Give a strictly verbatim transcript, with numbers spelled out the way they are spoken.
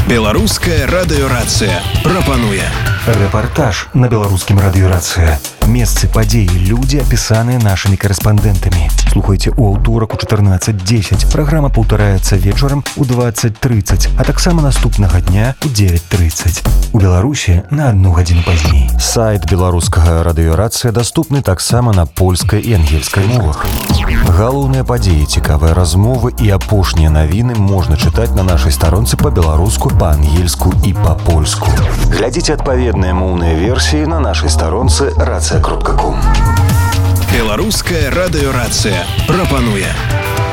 Беларуская радыёрацыя прапануе рэпартаж на беларускім радыёрацыя. Месцы, падзеі, людзі, апісаныя нашымі корэспандэнтамі. Слухайце ў аўторак у чатырнаццаць дзесяць. Праграма паўтараецца вечарам у дваццаць трыццаць, а таксама наступнага дня у дзевяць трыццаць. У Беларусі на адну гадзіну пазней. Сайт беларускага радыёрацыя даступны таксама на польскай і ангельскай мовах. Галоўныя падзеі, цікавыя размовы і апошнія навіны можна чытаць на нашай старонцы па-беларуску, па-ангельску і па-польску. Глядзіце адпаведныя моўныя версіі на нашай старонцы рацыя кропка ком. Беларуская радыёрацыя прапануе